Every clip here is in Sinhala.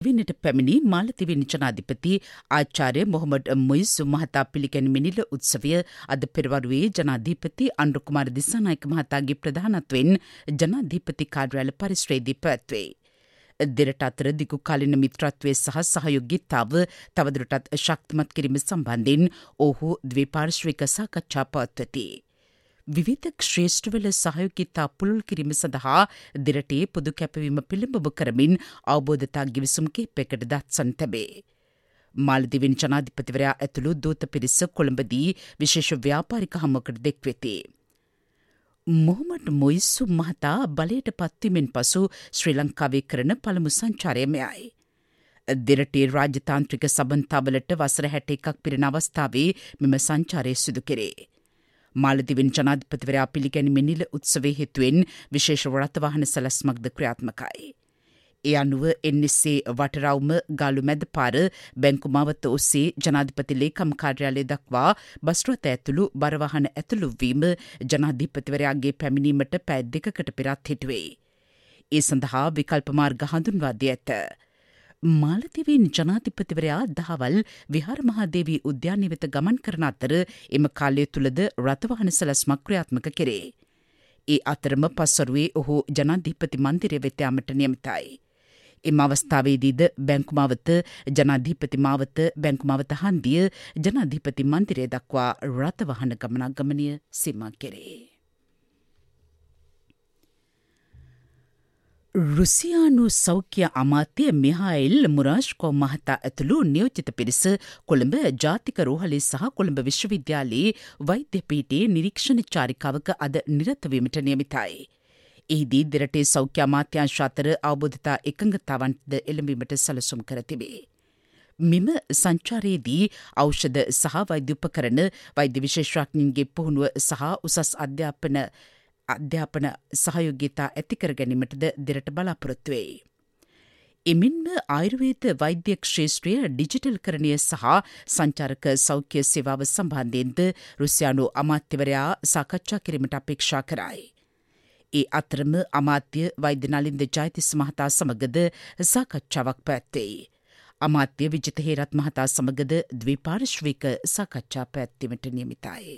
විනට පැමිණි මාලදිවයින ජනාධිපති ආචාර්ය මොහමඩ් මොයිසු මහතා පිළිගැනීමේ උත්සවය අද පෙරවරුවේ ජනාධිපති අනුර කුමාර දිසානායක මහතාගේ ප්‍රධානත්වයෙන් ජනාධිපති කාර්යාලය පරිශ්‍රයේදී පැවැත්වේ. දෙරට අතර දිගු කාලින මිත්‍රත්වය සහ සහයෝගීතාව තවදුරටත් ශක්තිමත් කිරීම සම්බන්ධයෙන් ඔහු ද්විපාර්ශ්වික සාකච්ඡා පවත්වති. විවිධ ක්ෂේත්‍රවල සහයෝගීතා පුළුල් කිරීම සඳහා දෙරටේ පොදු කැපවීම පිළිබඳව කරමින් අවබෝධතා ගිවිසුම් කිහිපයකට දත්සන් තැබේ. මාලදිවයින ජනාධිපතිවරයා ඇතුළු දූත පිරිස කොළඹදී විශේෂ ව්‍යාපාරික හමුවකට දෙක්වෙති. මොහමඩ් මොයිසු මහතා බලයට පත්වීමෙන් පසු ශ්‍රී ලංකාවේ කරන පළමු සංචාරය මෙයයි. දෙරටේ රාජතාන්ත්‍රික සබන්තාවලට වසර 61ක් පිරෙන අවස්ථාවේ මෙම සංචාරය සිදු කෙරේ. මාලදිවයින ජනාධිපතිවරයා පිළිගැනීමේ නිල උත්සවයේ හේතුවෙන් විශේෂ රථවාහන සැලැස්මක්ද ක්‍රියාත්මකයි. ඒ අනුව එන්එස්ඒ වටරවුම ගාලු මැද පාර බැංකු මාවත ඔස්සේ ජනාධිපති ලේකම් කාර්යාලය දක්වා බස් රථ ඇතුළු බරවාහන ඇතුළු වීම ජනාධිපතිවරයාගේ පැමිණීමට පැය 2කට පෙරත් හිටුවේ. ඒ සඳහා විකල්ප මාර්ග හඳුන්වා දී ඇත. මාලදිවයින ජනාධිපතිවරයා දහවල් විහාර මහාදේවී උද්‍යානය වෙත ගමන් කරන අතර එම කාලය තුළද රථවාහන සැලැස්මක් ක්‍රියාත්මක කෙරේ. ඒ අතරම පස්වරුවේ ඔහු ජනාධිපති මන්දිරය වෙත යාමට නියමිතයි. එම අවස්ථාවේදීද බැංකු මාවත ජනාධිපති මාවත බැංකු මාවත හන්දිය ජනාධිපති මන්දිරය දක්වා රථවාහන ගමනාගමනය සීමා කෙරේ. රුසියානු සෞඛ්‍ය අමාත්‍ය මිහායිල් මුරාෂ්කෝ මහතා ඇතුළු නියෝජිත පිරිස කොළඹ ජාතික රෝහලේ සහ කොළඹ විශ්වවිද්‍යාලයේ වෛද්‍ය පීඨයේ නිරීක්ෂණ චාරිකාවක අද නිරත වීමට නියමිතයි. එහිදී දෙරටේ සෞඛ්‍ය අමාත්‍යාංශ අතර අවබෝධතා එකඟතාවන්ද එළඹීමට සැලසුම් කර තිබේ. මෙම සංචාරයේදී ඖෂධ සහ වෛද්‍ය උපකරණ වෛද්‍ය විශේෂඥයින්ගේ පුහුණුව සහ උසස් අධ්‍යාපන සහයෝගීතා ඇතිකර ගැනීමටද දෙරට බලාපොරොත්තු වෙයි. එමෙන්ම ආයුර්වේද වෛද්‍ය ක්ෂේත්‍රය ඩිජිටල්කරණය සහ සංචාරක සෞඛ්‍ය සේවාව සම්බන්ධයෙන්ද රුසියානු අමාත්‍යවරයා සාකච්ඡා කිරීමට අපේක්ෂා කරයි. ඒ අතරම අමාත්‍ය වෛද්‍ය නලින්ද ජයතිස්ස මහතා සමගද සාකච්ඡාවක් පැවැත්වෙයි. අමාත්‍ය විජිත හේරත් මහතා සමගද ද්විපාර්ශ්වික සාකච්ඡා පැවැත්වීමට නියමිතයි.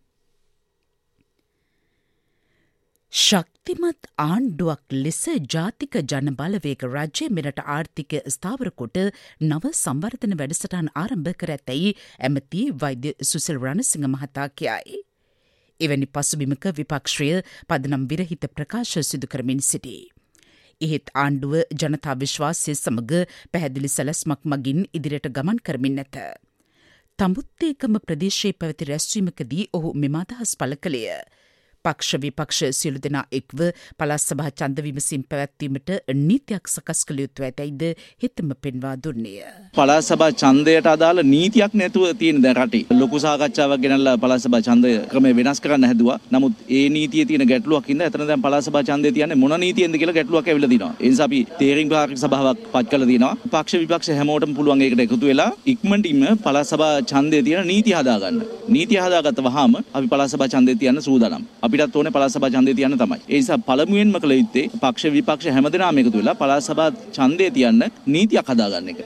ශක්තිමත් ආණ්ඩුවක් ලෙස ජාතික ජනබලවේග රජය මෙරට ආර්ථික ස්ථාවර කොට නව සංවර්ධන වැඩසටහන් ආරම්භ කර ඇතැයි ඇමති වෛද්‍ය සුසිල් රණසිංහ මහතා කියයි. එවැනි පසුබිමක විපක්ෂය පදනම් විරහිත ප්‍රකාශ සිදු කරමින් සිටී. එහෙත් ආණ්ඩුව ජනතා විශ්වාසය සමග පැහැදිලි සැලැස්මක් මගින් ඉදිරියට ගමන් කරමින් නැත. තඹුත්තේකම ප්‍රදේශයේ පැවති රැස්වීමකදී ඔහු මෙම අදහස් පළ කළේය. පක්ෂ විපක්ෂ සියලු දෙනා එක්ව පළාත් සභා ඡන්ද විමසීම් පැවැත්වීමට නීතියක් සකස් කළ යුතු ඇතැයිද හිතම පෙන්වා දුන්නේය. පළාත් සභා ඡන්දයට අදාළ නීතියක් නැතුව තියෙන දැන් රටේ ලොකු සාකච්ඡාවක් ගෙනල්ලා පළාත් සභා ඡන්දය ක්‍රමය වෙනස් කරන්න හැදුවා. නමුත් ඒ නීතියේ තියෙන ගැටලුවක් ඉඳලා එතන දැන් පළාත් සභා ඡන්දය තියන්නේ මොන නීතියෙන්ද කියලා ගැටලුවක් ඇවිල්ලා තිනවා. ඒ නිසා අපි තේරීම් විභාග සභාවක් පත් කළා තියෙනවා. පක්ෂ විපක්ෂ හැමෝටම පුළුවන් ඒකට එකතු වෙලා ඉක්මනටින්ම පළාත් සභා ඡන්දයේ තියෙන නීතිය හදාගන්න. නීතිය හදාගත්ත වහාම අපි පළාත් සභා ඡන්දය තියන්න සූදානම්. අපිටත් ඕනේ පළාත් සභා ඡන්දය තියන්න තමයි. ඒ නිසා පළමුවෙන්ම කළ යුත්තේ පක්ෂ විපක්ෂ හැමදෙනාම එකතු වෙලා පළාත් සභා ඡන්දය තියන්න නීතියක් හදාගන්න එක.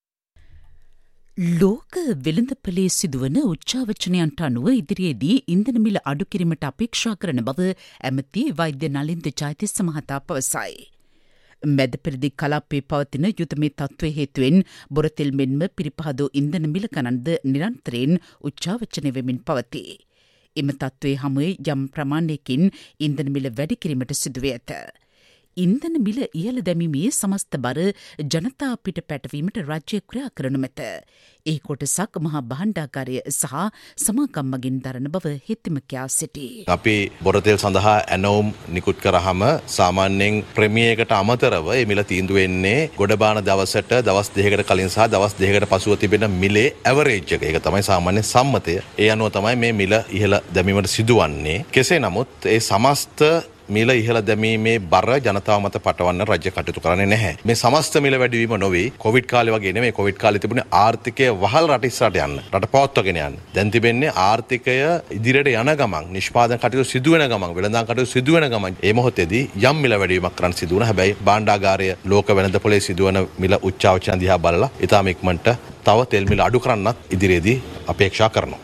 ලෝක වෙළඳපොලේ සිදුවන උච්චාවචනයන්ට අනුව ඉදිරියේදී ඉන්ධන මිල අඩු කිරීමට අපේක්ෂා කරන බව ඇමති වෛද්‍ය නලින්ද ජයතිස්ස මහතා පවසයි. මැද පෙරදි කලාපයේ පවතින යුදමේ තත්ත්වය හේතුවෙන් බොරතෙල් මෙන්ම පිරිපහදෝ ඉන්ධන මිල ගණන්ද නිරන්තරයෙන් උච්චාවචනය වෙමින් පවතී. එම තත්ත්වයේ හමුවේ යම් ප්‍රමාණයකින් ඉන්ධන මිල වැඩි කිරීමට සිදුව ඇත. ඉන්ධන මිල ඉහළ දැමීමේ සමස්ත බර ජනතා පිට පැටවීමට රජය ක්‍රියා කරනු මැත. ඒ කොටසක් මහා භාණ්ඩාගාරය සහ සමාගම් මගින් දරන බව හෙතෙම කියා සිටී. අපි බොරතෙල් සඳහා ඇනෝම් නිකුත් කරාම සාමාන්‍යයෙන් ප්‍රමියයකට අමතරව මේ මිල තීන්දුව වෙන්නේ ගොඩබාන දවසට දවස් 2කට කලින් සහ දවස් 2කට පසුව තිබෙන මිලේ ඇවරේජ් එක. ඒක තමයි සාමාන්‍ය සම්මතය. ඒ අනුව තමයි මේ මිල ඉහළ දැමීමට සිදුවන්නේ. කෙසේ නමුත් ඒ සමස්ත මිල ඉහළ දැමීමේ බර ජනතාව මත පටවන්න රජය කටයුතු කරන්නේ නැහැ. මේ සමස්ත මිල වැඩිවීම නොවේ. කොවිඩ් කාලේ වගේ නෙමෙයි. කොවිඩ් කාලේ තිබුණේ ආර්ථිකය වහල් රට ඉස්සරහට යන්න. රට පවත්වාගෙන යන්න. දැන් තිබෙන්නේ ආර්ථිකය ඉදිරියට යන ගමන්, නිෂ්පාදන කටයුතු සිදු වෙන ගමන්, වෙළඳාම් කටයුතු සිදු වෙන ගමන් මේ මොහොතේදී යම් මිල වැඩිවීමක් කරන්න සිදු වුණා. හැබැයි භාණ්ඩාගාරය ලෝක වෙළඳපොලේ සිදුවන මිල උච්චාවචන දිහා බලලා ඊටාම ඉක්මනට තව තෙල් මිල අඩු කරන්නත් ඉදිරියේදී අපේක්ෂා කරනවා.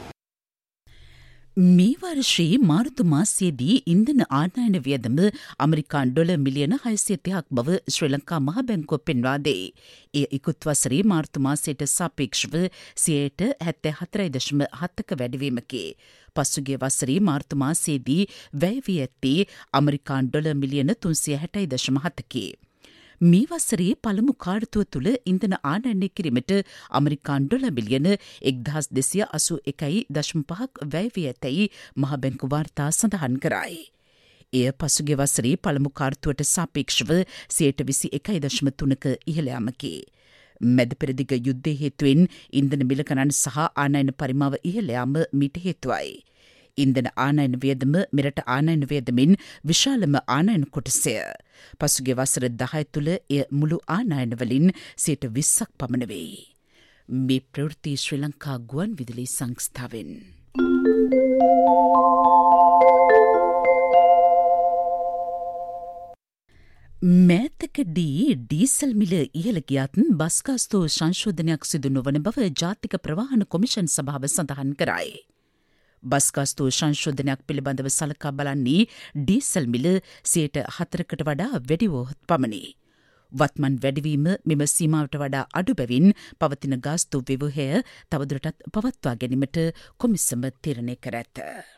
මේ වර්ෂයේ මාර්තු මාසයේදී ඉන්ධන ආනයන වියදම ඇමරිකානු ඩොලර් මිලියන 630ක් බව ශ්‍රී ලංකා මහ බැංකුව පෙන්වා දෙයි. එය ඉකුත් වසරේ මාර්තු මාසයට සාපේක්ෂව 74.7%ක වැඩිවීමකි. පසුගිය වසරේ මාර්තු මාසයේදී වැය වී ඇත්තේ ඇමරිකානු ඩොලර් මිලියන 360.7කි. මේ වසරේ පළමු කාර්තුව තුළ ඉන්ධන ආනයනය කිරීමට ඇමරිකානු ඩොලර් මිලියන 1281.5ක් වැය වී ඇතැයි මහ බැංකු වාර්තා සඳහන් කරයි. එය පසුගිය වසරේ පළමු කාර්තුවට සාපේක්ෂව 21.3ක ඉහළ යාමකි. මැද පෙරදිග යුද්ධය හේතුවෙන් ඉන්ධන මිල ගණන් සහ ආනයන පරිමාව ඉහළ යාම මීට හේතුවයි. ඉන්ධන ආනයන වියදම මෙරට ආනයන වියදමින් විශාලම ආනයන කොටසය. පසුගිය වසර 10 තුළ එය මුළු ආනයන වලින් 20% පමණ වෙයි. මේ ප්‍රවෘත්ති ශ්‍රී ලංකා ගුවන් විදුලි සංස්ථාවෙන්. මෑතකදී ඩීසල් මිල ඉහළ ගියත් බස් ගාස්තු සංශෝධනයක් සිදු නොවන බව ජාතික ප්‍රවාහන කොමිෂන් සභාව සඳහන් කරයි. බස් ගාස්තු සංශෝධනයක් පිළිබඳව සලකා බලන්නේ ඩීසල් මිල 4% වඩා වැඩි වුවහොත් පමණි. වත්මන් වැඩිවීම මෙම සීමාවට වඩා අඩු බැවින් පවතින ගාස්තු ව්‍යවහය තවදුරටත් පවත්වා ගැනීමට කොමිසම තීරණය කර ඇත.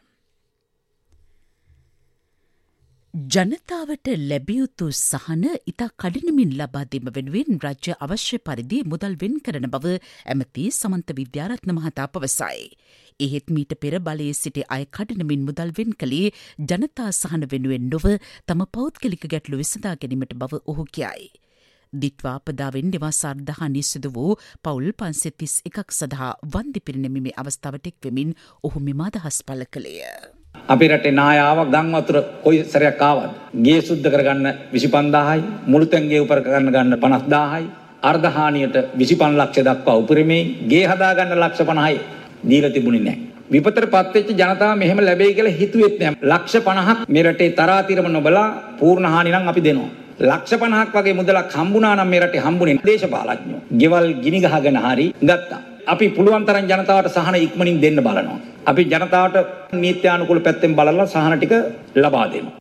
ජනතාවට ලැබිය යුතු සහන ඉතා කඩිනමින් ලබා දීම වෙනුවෙන් රාජ්‍ය අවශ්‍ය පරිදි මුදල් වෙන් කරන බව ඇමති සමන්ත විද්‍යාරත්න මහතා පවසයි. එහෙත් මීට පෙර බලයේ සිටි අය කඩිනමින් මුදල් වෙන් කළේ ජනතා සහන වෙනුවෙන් නොව තම පෞද්ගලික ගැටලු විසඳා ගැනීමට බව ඔහු කියයි. දිට්වා අපදාවෙන් නිවාස අර්ධහානි සිදු වූ පවුල් 531ක් සඳහා වන්දි පිරිනැමීමේ අවස්ථාවට එක් වෙමින් ඔහු මෙම අදහස් පළ කළේය. අපේ රටේ නායාවක් ගම් වතුර කොයි සැරයක් ආවද ගේ සුද්ධ කරගන්න 25000යි මුළුතැන් ගේ උපර කරන්න ගන්න 50000යි අර්ධහානියට 25 ලක්ෂ දක්වා උපරිමේ ගේ හදා ගන්න ලක්ෂ 50යි දීලා තිබුණේ නැහැ. විපතටපත් වෙච්ච ජනතාව මෙහෙම ලැබෙයි කියලා හිතුවෙත් නැහැ. ලක්ෂ 50ක් මේ රටේ තරාතිරම නොබලා පූර්ණ හානි නම් අපි දෙනවා. ලක්ෂ 50ක් වගේ මුදලක් හම්බුණා නම් මේ රටේ හම්බුනේ දේශපාලඥයෝ. ගෙවල් ගිනි ගහගෙන හරි ගත්තා. අපි පුළුවන් තරම් ජනතාවට සහන ඉක්මනින් දෙන්න බලනවා. අපි ජනතාවට නීත්‍යානුකූල පැත්තෙන් බලලා සහන ටික ලබා දෙනවා.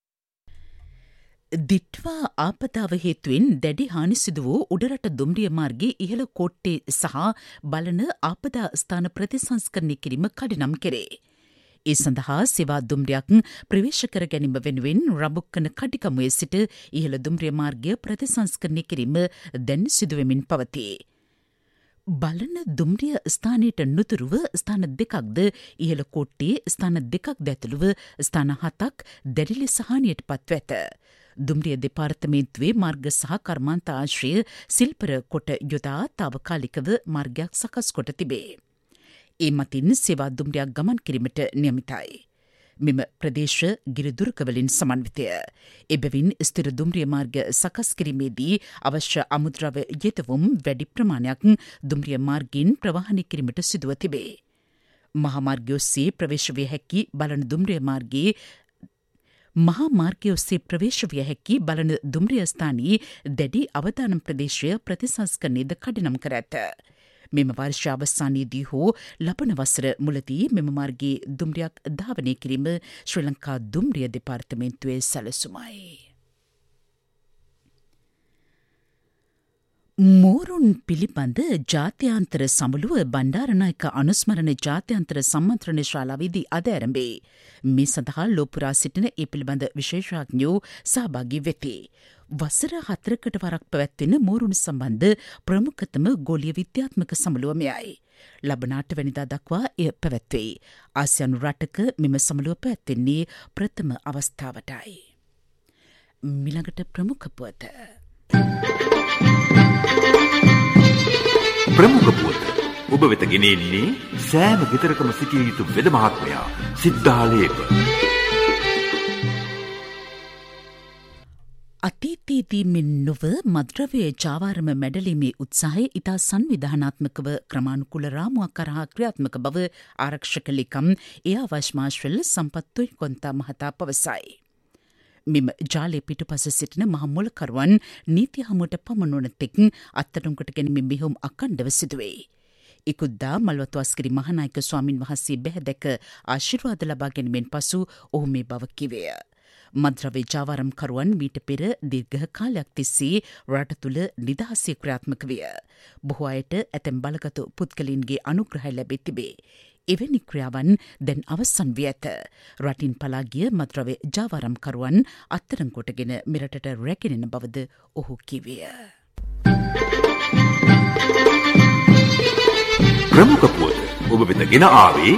දිට්වා ආපදාව හේතුවෙන් දැඩි හානි සිදු වූ උඩරට දුම්රිය මාර්ගයේ ඉහළ කෝට්ටේ සහ බලන ආපදා ස්ථාන ප්‍රතිසංස්කරණය කිරීම කඩිනම් කෙරේ. ඒ සඳහා සේවා දුම්රියක් ප්‍රවේශ කර ගැනීම වෙනුවෙන් රඹුක්කන කඩිකමුවේ සිට ඉහළ දුම්රිය මාර්ගය ප්‍රතිසංස්කරණය කිරීම දැන් සිදුවෙමින් පවතී. බලන දුම්රිය ස්ථානයට නුතුරුව ස්ථාන දෙකක්ද ඉහළ කොට්ටේ ස්ථාන දෙකක්ද ඇතුළුව ස්ථාන 7ක් දැඩි ලෙස හානියට පත්ව ඇත. දුම්රිය දෙපාර්තමේන්තුවේ මාර්ග සහ කර්මාන්ත ආශ්‍රය සිල්පර කොට යොදා තාවකාලිකව මාර්ගයක් සකස් කොට තිබේ. ඒ මතින් සේවා දුම්රියක් ගමන් කිරීමට නියමිතයි. මෙම ප්‍රදේශ ගිරිදුර්ගවලින් සමන්විතය. එබැවින් ස්ථිර දුම්රිය මාර්ග සකස් කිරීමේදී අවශ්‍ය අමුද්‍රව්‍ය යෙදවුම් වැඩි ප්‍රමාණයක් දුම්රිය මාර්ගයෙන් ප්‍රවාහනය කිරීමට සිදුව තිබේ. මහා මාර්ගය ඔස්සේ ප්‍රවේශ විය හැකි බලන දුම්රිය මාර්ගයේ මහා මාර්ගය ඔස්සේ ප්‍රවේශ විය හැකි බලන දුම්රිය ස්ථානයේ දැඩි අවදානම් ප්‍රදේශය ප්‍රතිසංස්කරණයද කඩිනම් කර ඇත. මෙම වර්ෂ අවසානයේදී හෝ ලබන වසර මුලදී මෙම මාර්ගයේ දුම්රියක් ධාවනය කිරීම ශ්‍රී ලංකා දුම්රිය දෙපාර්තමේන්තුවේ සැලසුමයි. මෝරුන් පිළිබඳ ජාත්‍යන්තර සමුළුව බණ්ඩාරනායක අනුස්මරණ ජාත්‍යන්තර සම්මන්ත්‍රණ ශාලාවේදී අද ආරම්භේ. මේ සඳහා ලෝපුරා සිටින ඒ පිළිබඳ විශේෂඥයෝ සහභාගී වෙති. වසර 4කට වරක් පැවැත්වෙන මෝරුන් සම්බන්ධ ප්‍රමුඛතම ගෝලීය විද්‍යාත්මක සමුළුව මෙයයි. ලබන 8 වෙනිදා දක්වා එය පැවැත්වේ. ආසියානු රටක මෙම සමුළුව පැවැත්වෙන්නේ ප්‍රථම අවස්ථාවටයි. මිළඟට ප්‍රමුඛ පුවත. ප්‍රමුඛ පුවත ඔබ වෙත ගෙනෙන්නේ සෑම ගෙදරකම සිටිය යුතු වෙද මහත්මයා සිද්ධාලේක. රටේදී මෙන් නොව මද්‍රව්‍ය ජාවාරම මැඩලීමේ උත්සාහය ඉතා සංවිධානාත්මකව ක්‍රමානුකූල රාමුවක් කරහා ක්‍රියාත්මක බව ආරක්ෂක ලේකම් එයාවශ් මාර්ෂල් සම්පත් කොන්තා මහතා පවසයි. මෙම ජාලය පිටුපස සිටින මහමුලකරුවන් නීති හමුවට පමණවන තෙක් අත්අඩංගුවට ගැනීමේ මෙහෙයුම් අඛණ්ඩව සිදුවේ. ඉකුද්දා මල්වතු අස්කරි මහානායක ස්වාමින් වහන්සේ බැහැදැක ආශිර්වාද ලබා ගැනීමෙන් පසු ඔහු මේ බව කිවේය. මද්‍රව්‍ය ජාවාරම්කරුවන් මීට පෙර දීර්ඝ කාලයක් තිස්සේ රට තුළ නිදහසේ ක්‍රියාත්මක විය. බොහෝ අයට ඇතැම් බලගත පුද්ගලයින්ගේ අනුග්‍රහය ලැබී තිබේ. එවැනි ක්‍රියාවන් දැන් අවසන් වී ඇත. රටින් පලා ගිය මද්‍රව්‍ය ජාවාරම්කරුවන් අත්අඩංගුවටගෙන මෙරටට රැගෙනෙන බවද ඔහු කිවේය. ප්‍රමුඛ පුවත ඔබ වෙත ගෙන ආවේ